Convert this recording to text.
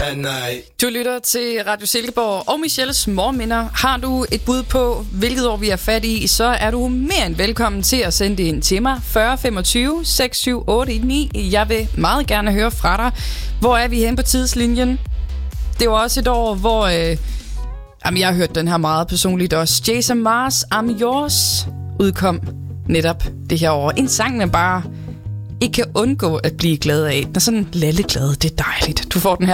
at night. Du lytter til Radio Silkeborg og Michelles Morgenminder. Har du et bud på, hvilket år vi er fat i, så er du mere end velkommen til at sende det ind til mig. 40 25 678 9. Jeg vil meget gerne høre fra dig. Hvor er vi henne på tidslinjen? Det var også et år, hvor... jeg har hørt den her meget personligt også. Jason Mars, I'm Yours, udkom netop det her år. En sang, man bare ikke kan undgå at blive glad af. Den er sådan lalleglad. Det er dejligt. Du får den her.